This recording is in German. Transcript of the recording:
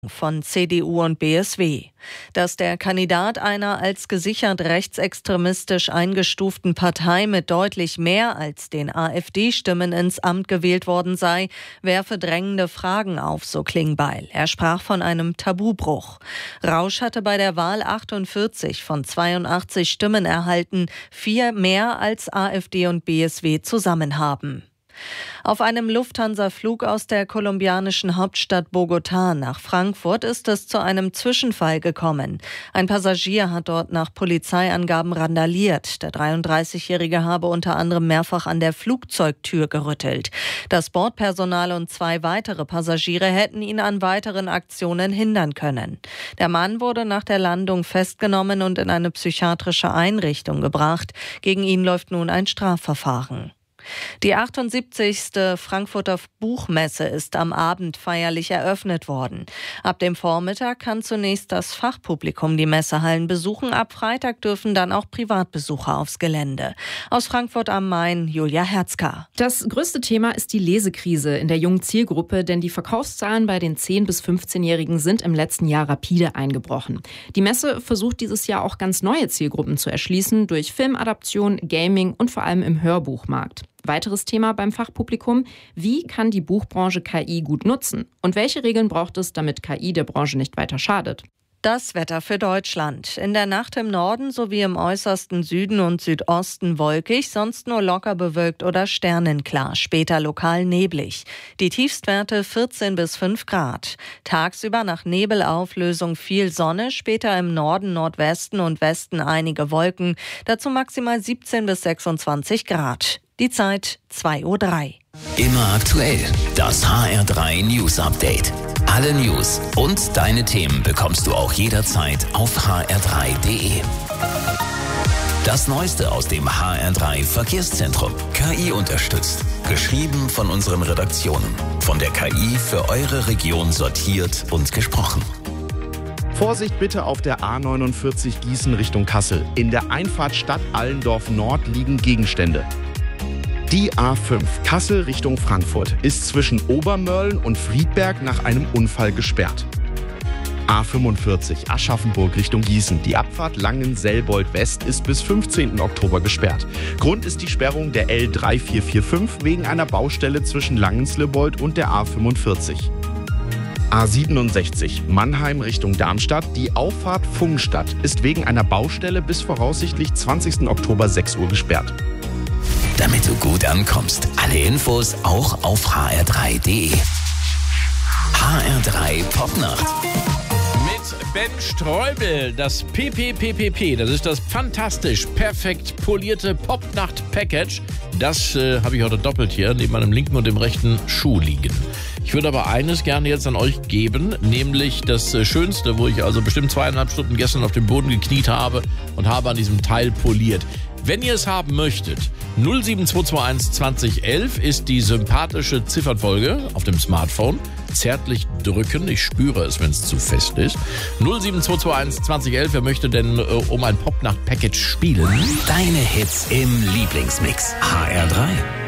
von CDU und BSW. Dass der Kandidat einer als gesichert rechtsextremistisch eingestuften Partei mit deutlich mehr als den AfD-Stimmen ins Amt gewählt worden sei, werfe drängende Fragen auf, so Klingbeil. Er sprach von einem Tabubruch. Rausch hatte bei der Wahl 48 von 82 Stimmen erhalten, 4 mehr als AfD und BSW zusammen haben. Auf einem Lufthansa-Flug aus der kolumbianischen Hauptstadt Bogotá nach Frankfurt ist es zu einem Zwischenfall gekommen. Ein Passagier hat dort nach Polizeiangaben randaliert. Der 33-Jährige habe unter anderem mehrfach an der Flugzeugtür gerüttelt. Das Bordpersonal und 2 weitere Passagiere hätten ihn an weiteren Aktionen hindern können. Der Mann wurde nach der Landung festgenommen und in eine psychiatrische Einrichtung gebracht. Gegen ihn läuft nun ein Strafverfahren. Die 78. Frankfurter Buchmesse ist am Abend feierlich eröffnet worden. Ab dem Vormittag kann zunächst das Fachpublikum die Messehallen besuchen. Ab Freitag dürfen dann auch Privatbesucher aufs Gelände. Aus Frankfurt am Main, Julia Herzka. Das größte Thema ist die Lesekrise in der jungen Zielgruppe, denn die Verkaufszahlen bei den 10- bis 15-Jährigen sind im letzten Jahr rapide eingebrochen. Die Messe versucht dieses Jahr auch ganz neue Zielgruppen zu erschließen durch Filmadaption, Gaming und vor allem im Hörbuchmarkt. Weiteres Thema beim Fachpublikum: Wie kann die Buchbranche KI gut nutzen? Und welche Regeln braucht es, damit KI der Branche nicht weiter schadet? Das Wetter für Deutschland. In der Nacht im Norden sowie im äußersten Süden und Südosten wolkig, sonst nur locker bewölkt oder sternenklar, später lokal neblig. Die Tiefstwerte 14 bis 5 Grad. Tagsüber nach Nebelauflösung viel Sonne, später im Norden, Nordwesten und Westen einige Wolken, dazu maximal 17 bis 26 Grad. Die Zeit 2:03 Uhr. Immer aktuell. Das HR3 News Update. Alle News und deine Themen bekommst du auch jederzeit auf hr3.de. Das Neueste aus dem HR3 Verkehrszentrum. KI unterstützt. Geschrieben von unseren Redaktionen. Von der KI für eure Region sortiert und gesprochen. Vorsicht bitte auf der A49 Gießen Richtung Kassel. In der Einfahrt Stadt Allendorf Nord liegen Gegenstände. Die A5 Kassel Richtung Frankfurt ist zwischen Obermörlen und Friedberg nach einem Unfall gesperrt. A45 Aschaffenburg Richtung Gießen. Die Abfahrt Langen-Selbold West ist bis 15. Oktober gesperrt. Grund ist die Sperrung der L3445 wegen einer Baustelle zwischen Langen-Selbold und der A45. A67 Mannheim Richtung Darmstadt. Die Auffahrt Pfungstadt ist wegen einer Baustelle bis voraussichtlich 20. Oktober 6 Uhr gesperrt. Damit du gut ankommst. Alle Infos auch auf hr3.de. HR3 Popnacht. Mit Ben Streubel, das PPPPP, das ist das fantastisch perfekt polierte Popnacht-Package. Das habe ich heute doppelt hier neben meinem linken und dem rechten Schuh liegen. Ich würde aber eines gerne jetzt an euch geben, nämlich das Schönste, wo ich also bestimmt 2,5 Stunden gestern auf dem Boden gekniet habe und habe an diesem Teil poliert. Wenn ihr es haben möchtet, 07221 2011 ist die sympathische Ziffernfolge auf dem Smartphone. Zärtlich drücken, ich spüre es, wenn es zu fest ist. 07221 2011, wer möchte denn um ein Popnacht-Package spielen? Deine Hits im Lieblingsmix. HR3.